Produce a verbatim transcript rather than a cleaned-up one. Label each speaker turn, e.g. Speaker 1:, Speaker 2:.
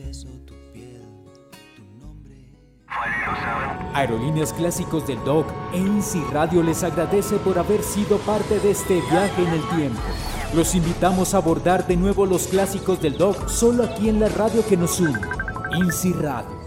Speaker 1: Aerolíneas Clásicos del D O C e INSI Radio les agradece por haber sido parte de este viaje en el tiempo. Los invitamos a abordar de nuevo los clásicos del D O C solo aquí en la radio que nos une, INSI Radio.